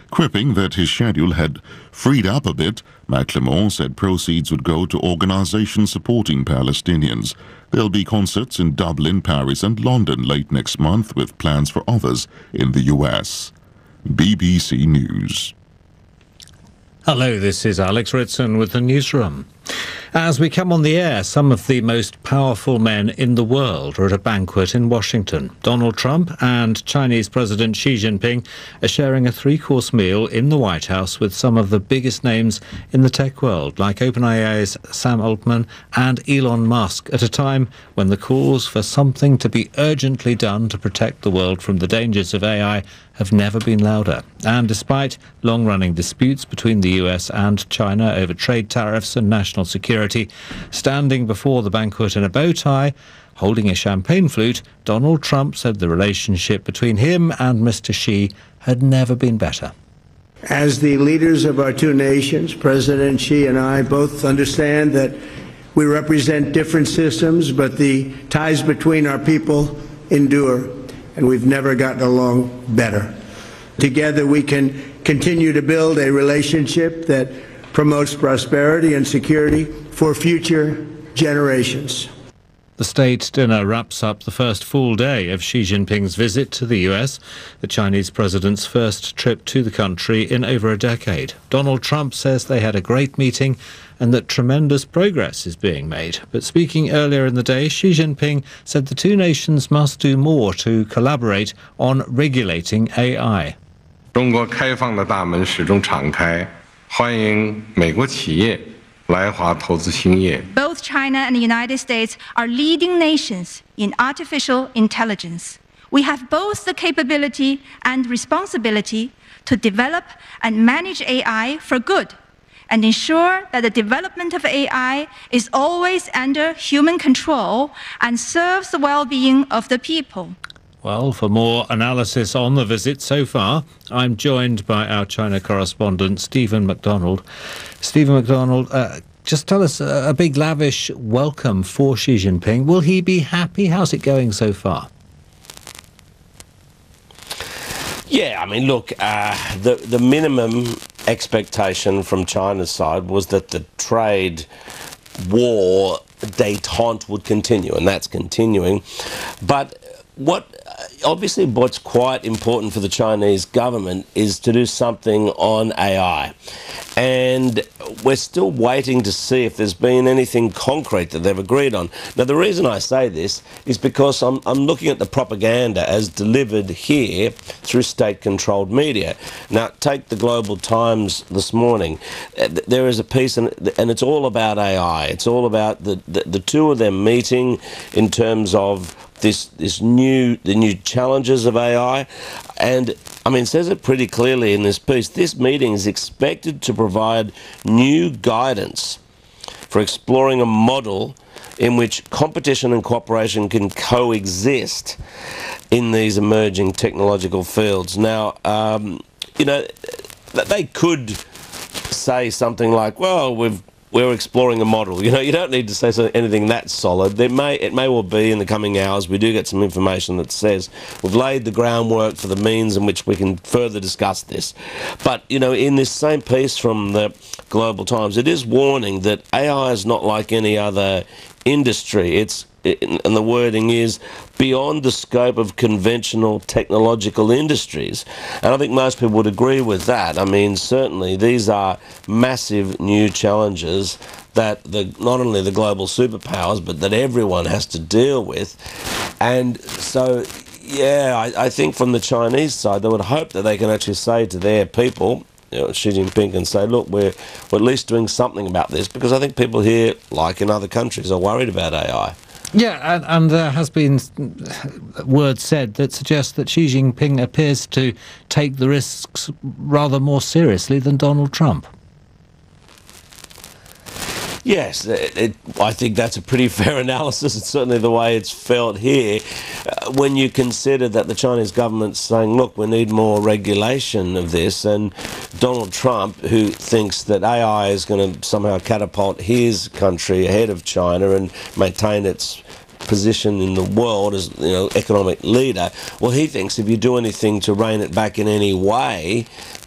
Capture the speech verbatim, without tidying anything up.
Quipping that his schedule had freed up a bit, Macklemore said proceeds would go to organizations supporting Palestinians. There'll be concerts in Dublin, Paris and London late next month, with plans for others in the U S. B B C News. Hello, this is Alex Ritson with the newsroom. As we come on the air, some of the most powerful men in the world are at a banquet in Washington. Donald Trump and Chinese President Xi Jinping are sharing a three-course meal in the White House with some of the biggest names in the tech world, like OpenAI's Sam Altman and Elon Musk, at a time when the calls for something to be urgently done to protect the world from the dangers of A I have never been louder. And despite long-running disputes between the U S and China over trade tariffs and national security, standing before the banquet in a bow tie, holding a champagne flute, Donald Trump said the relationship between him and Mister Xi had never been better. As the leaders of our two nations, President Xi and I both understand that we represent different systems, but the ties between our people endure, and we've never gotten along better. Together we can continue to build a relationship that promotes prosperity and security for future generations. The state dinner wraps up the first full day of Xi Jinping's visit to the U S, the Chinese president's first trip to the country in over a decade. Donald Trump says they had a great meeting and that tremendous progress is being made. But speaking earlier in the day, Xi Jinping said the two nations must do more to collaborate on regulating A I. 中国开放的大门始终敞开，欢迎美国企业来华投资兴业。 Both China and the United States are leading nations in artificial intelligence. We have both the capability and responsibility to develop and manage A I for good, and ensure that the development of A I is always under human control and serves the well-being of the people. Well, for more analysis on the visit so far, I'm joined by our China correspondent, Stephen McDonald. Stephen McDonald, uh, just tell us a, a big lavish welcome for Xi Jinping. Will he be happy? How's it going so far? Yeah, I mean, look, uh, the, the minimum expectation from China's side was that the trade war détente would continue, and that's continuing. But what obviously what's quite important for the Chinese government is to do something on A I. And we're still waiting to see if there's been anything concrete that they've agreed on. Now, the reason I say this is because I'm, I'm looking at the propaganda as delivered here through state-controlled media. Now, take the Global Times this morning. There is a piece, and, and it's all about A I. It's all about the, the, the two of them meeting in terms of this this new the new challenges of A I, and I mean, it says it pretty clearly in this piece. This meeting is expected to provide new guidance for exploring a model in which competition and cooperation can coexist in these emerging technological fields. Now, um, you know, they could say something like, "Well, we've." We're exploring a model." You know, you don't need to say something, anything that solid. There may, it may well be in the coming hours, we do get some information that says we've laid the groundwork for the means in which we can further discuss this. But, you know, in this same piece from the Global Times, it is warning that A I is not like any other industry. It's, it, and the wording is, beyond the scope of conventional technological industries. And I think most people would agree with that. I mean, certainly these are massive new challenges that the, not only the global superpowers, but that everyone has to deal with. And so, yeah, I, I think from the Chinese side, they would hope that they can actually say to their people, you know, Xi Jinping can say, look, we're, we're at least doing something about this, because I think people here, like in other countries, are worried about A I. Yeah, and, and there has been words said that suggest that Xi Jinping appears to take the risks rather more seriously than Donald Trump. Yes, it, it, I think that's a pretty fair analysis. It's certainly the way it's felt here. Uh, when you consider that the Chinese government's saying, look, we need more regulation of this, and Donald Trump, who thinks that A I is going to somehow catapult his country ahead of China and maintain its position in the world as, you know, economic leader, well, he thinks if you do anything to rein it back in any way,